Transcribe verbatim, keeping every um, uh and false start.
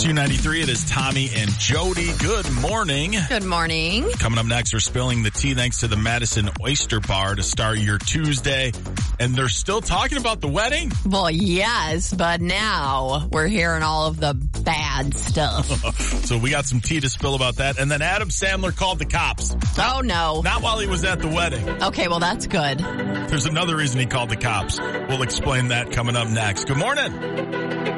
Q ninety-three, it is Tommy and Jody. Good morning. Good morning. Coming up next, we're spilling the tea thanks to the Madison Oyster Bar to start your Tuesday. And they're still talking about the wedding? Well, yes, but now we're hearing all of the bad stuff. So we got some tea to spill about that. And then Adam Sandler called the cops. Oh, no. Not while he was at the wedding. Okay, well, that's good. There's another reason he called the cops. We'll explain that coming up next. Good morning.